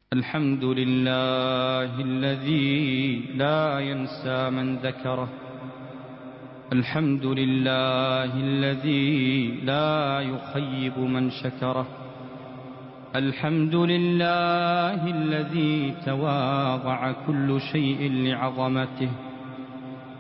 الحمد لله الذي لا ينسى من ذكره. الحمد لله الذي لا يخيب من شكره. الحمد لله الذي تواضع كل شيء لعظمته.